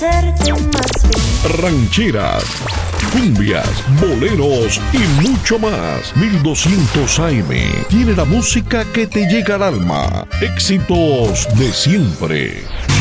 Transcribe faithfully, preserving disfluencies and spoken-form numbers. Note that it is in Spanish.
hacerte más feliz. Rancheras, cumbias, boleros y mucho más. mil doscientos A M tiene la música que te llega al alma. Éxitos de siempre.